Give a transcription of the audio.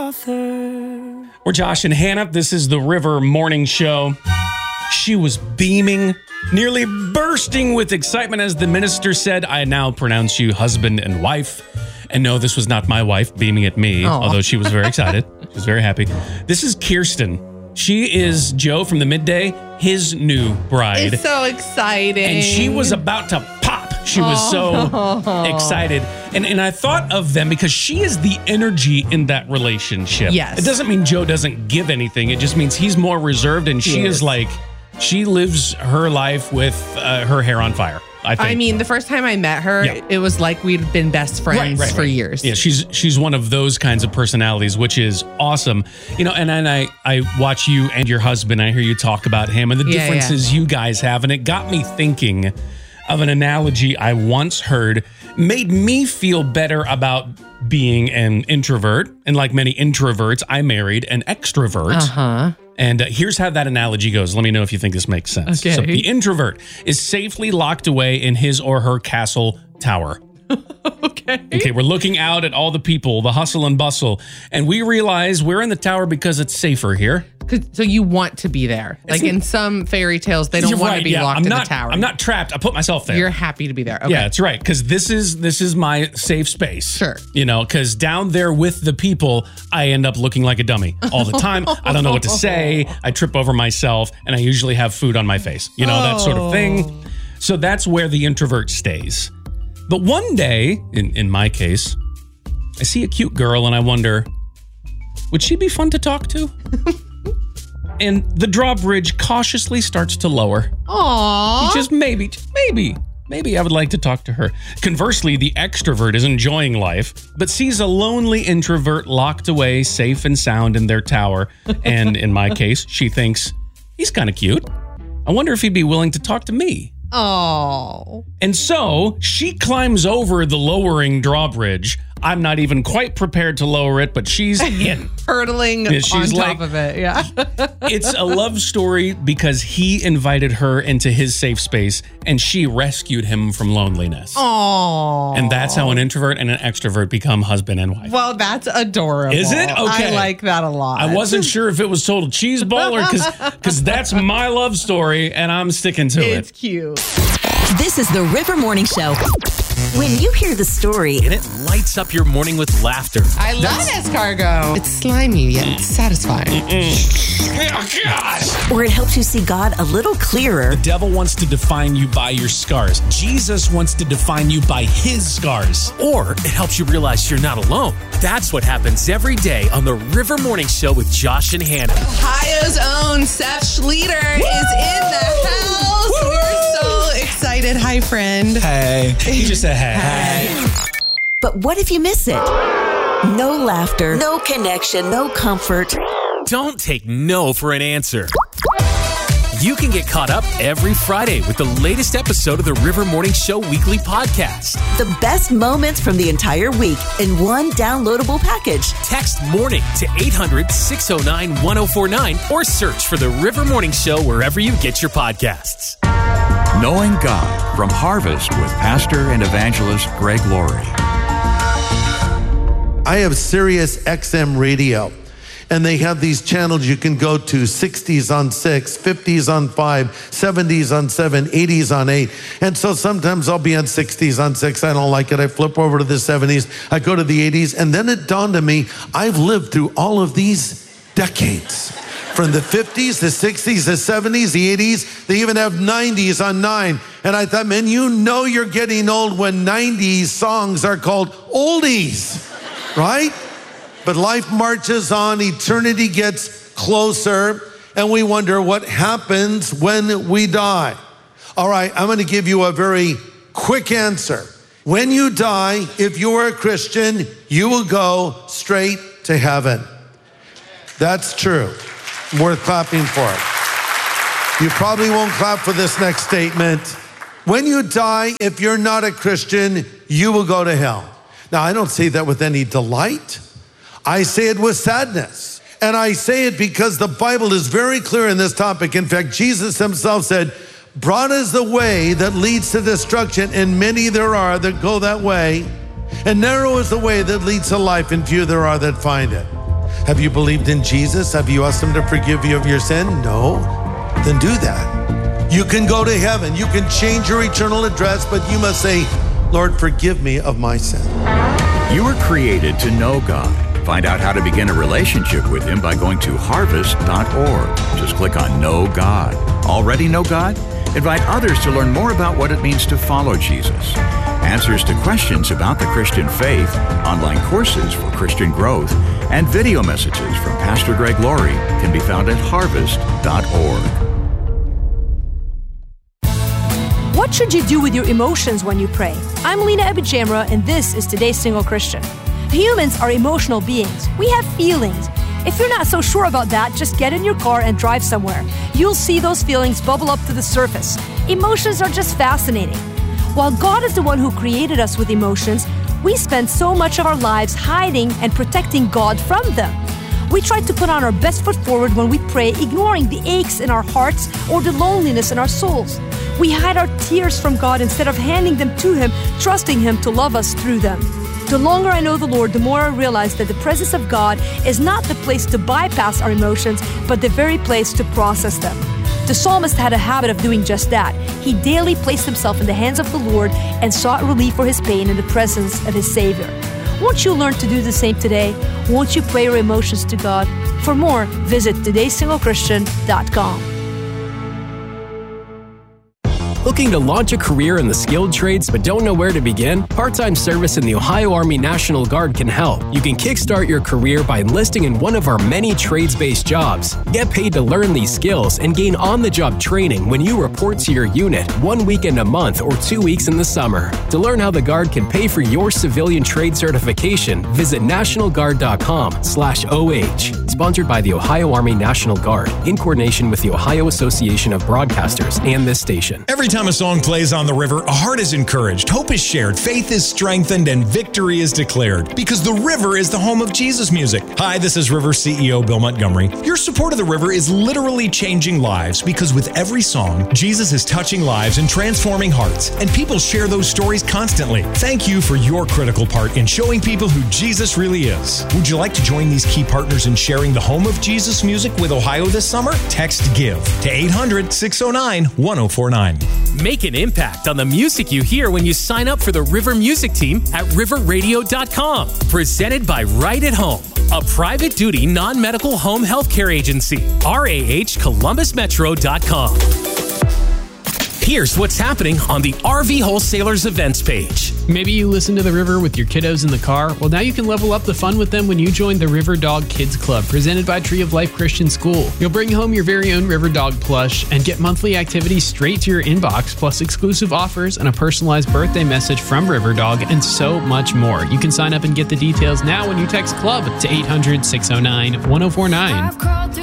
author. We're Josh and Hannah. This is the River Morning Show. She was beaming, nearly bursting with excitement as the minister said, "I now pronounce you husband and wife." And no, this was not my wife beaming at me, although she was very excited. She was very happy. This is Kirsten. She is Joe from the Midday, his new bride. It's so exciting. And she was about to pop. She was so excited. And I thought of them because she is the energy in that relationship. Yes. It doesn't mean Joe doesn't give anything. It just means he's more reserved and she is like, she lives her life with her hair on fire. I mean, the first time I met her, it was like we'd been best friends for years. Yeah, she's one of those kinds of personalities, which is awesome. You know, and then I watch you and your husband. I hear you talk about him and the differences you guys have. And it got me thinking of an analogy I once heard, made me feel better about being an introvert. And like many introverts, I married an extrovert. And here's how that analogy goes. Let me know if you think this makes sense. Okay. So the introvert is safely locked away in his or her castle tower. Okay, we're looking out at all the people, the hustle and bustle, and we realize we're in the tower because it's safer here. So you want to be there. Like in some fairy tales, they don't want to be locked in the tower. I'm not trapped. I put myself there. You're happy to be there. Okay. Yeah, that's right. Because this is my safe space. Sure. You know, because down there with the people, I end up looking like a dummy all the time. I don't know what to say. I trip over myself, and I usually have food on my face. You know, that sort of thing. So that's where the introvert stays. But one day, in my case, I see a cute girl, and I wonder, would she be fun to talk to? And the drawbridge cautiously starts to lower. Aww. Just maybe I would like to talk to her. Conversely, the extrovert is enjoying life, but sees a lonely introvert locked away, safe and sound in their tower. And in my case, she thinks, he's kind of cute. I wonder if he'd be willing to talk to me. Oh. And so she climbs over the lowering drawbridge. I'm not even quite prepared to lower it, but she's in. Hurtling on top of it, yeah. It's a love story because he invited her into his safe space and she rescued him from loneliness. Oh. And that's how an introvert and an extrovert become husband and wife. Well, that's adorable. Is it? Okay. I like that a lot. I wasn't sure if it was total cheese ball or because that's my love story and I'm sticking to it. It's cute. This is the River Morning Show. When you hear the story, and it lights up your morning with laughter. I love escargot. It's slimy yet satisfying. Oh, God. Or it helps you see God a little clearer. The devil wants to define you by your scars. Jesus wants to define you by his scars. Or it helps you realize you're not alone. That's what happens every day on the River Morning Show with Josh and Hannah. Ohio's own Seth Schleter is in the house. We're so excited. Hi, friend. Hey. He just said, hey. But what if you miss it? No laughter, no connection, no comfort. Don't take no for an answer. You can get caught up every Friday with the latest episode of the River Morning Show weekly podcast. The best moments from the entire week in one downloadable package. Text morning to 800-609-1049 or search for the River Morning Show wherever you get your podcasts. Knowing God from Harvest with Pastor and Evangelist Greg Laurie. I have Sirius XM radio, and they have these channels you can go to: 60s on 6, 50s on 5, 70s on 7, 80s on 8. And so sometimes I'll be on 60s on 6. I don't like it. I flip over to the 70s. I go to the 80s. And then it dawned on me, I've lived through all of these decades. From the 50s, the 60s, the 70s, the 80s, they even have 90s on 9. And I thought, man, you know you're getting old when 90s songs are called oldies, right? But life marches on, eternity gets closer, and we wonder what happens when we die. All right, I'm going to give you a very quick answer. When you die, if you are a Christian, you will go straight to heaven. That's true. Worth clapping for it. You probably won't clap for this next statement. When you die, if you're not a Christian, you will go to hell. Now, I don't say that with any delight. I say it with sadness. And I say it because the Bible is very clear in this topic. In fact, Jesus himself said, broad is the way that leads to destruction, and many there are that go that way. And narrow is the way that leads to life, and few there are that find it. Have you believed in Jesus? Have you asked him to forgive you of your sin? No. Then do that. You can go to heaven. You can change your eternal address, but you must say, Lord, forgive me of my sin. You were created to know God. Find out how to begin a relationship with him by going to harvest.org. Just click on Know God. Already know God? Invite others to learn more about what it means to follow Jesus. Answers to questions about the Christian faith, online courses for Christian growth, and video messages from Pastor Greg Laurie can be found at harvest.org. What should you do with your emotions when you pray? I'm Lena Abijamra, and this is Today's Single Christian. Humans are emotional beings. We have feelings. If you're not so sure about that, just get in your car and drive somewhere. You'll see those feelings bubble up to the surface. Emotions are just fascinating. While God is the one who created us with emotions, we spend so much of our lives hiding and protecting God from them. We try to put on our best foot forward when we pray, ignoring the aches in our hearts or the loneliness in our souls. We hide our tears from God instead of handing them to Him, trusting Him to love us through them. The longer I know the Lord, the more I realize that the presence of God is not the place to bypass our emotions, but the very place to process them. The psalmist had a habit of doing just that. He daily placed himself in the hands of the Lord and sought relief for his pain in the presence of his Savior. Won't you learn to do the same today? Won't you pray your emotions to God? For more, visit todaysinglechristian.com. Looking to launch a career in the skilled trades but don't know where to begin? Part-time service in the Ohio Army National Guard can help. You can kickstart your career by enlisting in one of our many trades-based jobs. Get paid to learn these skills and gain on-the-job training when you report to your unit 1 weekend a month or 2 weeks in the summer. To learn how the Guard can pay for your civilian trade certification, visit nationalguard.com/OH. Sponsored by the Ohio Army National Guard in coordination with the Ohio Association of Broadcasters and this station. Every time a song plays on the river, a heart is encouraged, hope is shared, faith is strengthened, and victory is declared. Because the river is the home of Jesus music. Hi, this is River CEO Bill Montgomery. Your support of the river is literally changing lives because with every song, Jesus is touching lives and transforming hearts. And people share those stories constantly. Thank you for your critical part in showing people who Jesus really is. Would you like to join these key partners in sharing the home of Jesus music with Ohio this summer? Text GIVE to 800-609-1049. Make an impact on the music you hear when you sign up for the River Music Team at riverradio.com. Presented by Right at Home, a private duty non-medical home healthcare agency. RAHColumbusmetro.com. Here's what's happening on the RV Wholesalers events page. Maybe you listen to the river with your kiddos in the car. Well, now you can level up the fun with them when you join the River Dog Kids Club, presented by Tree of Life Christian School. You'll bring home your very own River Dog plush and get monthly activities straight to your inbox, plus exclusive offers and a personalized birthday message from River Dog, and so much more. You can sign up and get the details now when you text CLUB to 800-609-1049.